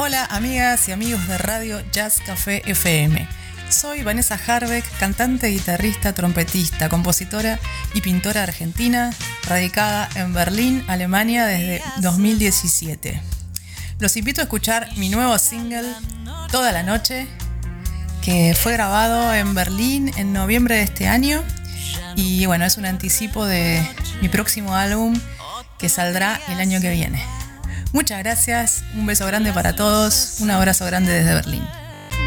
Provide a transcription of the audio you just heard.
Hola amigas y amigos de Radio Jazz Café FM. Soy Vanessa Harbeck, cantante, guitarrista, trompetista, compositora y pintora argentina, radicada en Berlín, Alemania desde 2017. Los invito a escuchar mi nuevo single, Toda la Noche, que fue grabado en Berlín en noviembre de este año y bueno, es un anticipo de mi próximo álbum que saldrá el año que viene. Muchas gracias, un beso grande para todos, un abrazo grande desde Berlín.